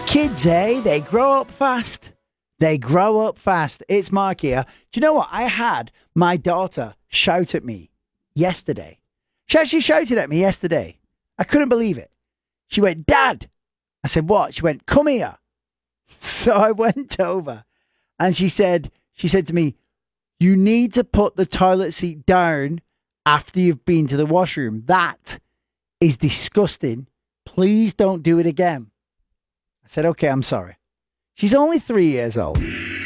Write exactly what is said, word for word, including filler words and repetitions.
Kids, eh? They grow up fast. They grow up fast. It's Mark here. Do you know what? I had my daughter shout at me yesterday. She actually shouted at me yesterday. I couldn't believe it. She went, Dad. I said, what? She went, come here. So I went over and she said, she said to me, you need to put the toilet seat down after you've been to the washroom. That is disgusting. Please don't do it again. I said, okay, I'm sorry. She's only three years old.